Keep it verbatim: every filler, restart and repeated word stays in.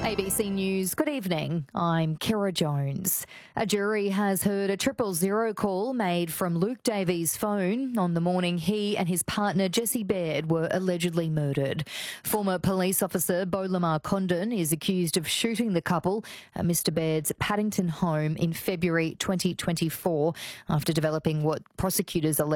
A B C News, good evening. I'm Kira Jones. A jury has heard a triple zero call made from Luke Davies' phone on the morning he and his partner Jesse Baird were allegedly murdered. Former police officer Beau Lamar Condon is accused of shooting the couple at Mister Baird's Paddington home in February twenty twenty-four after developing what prosecutors allege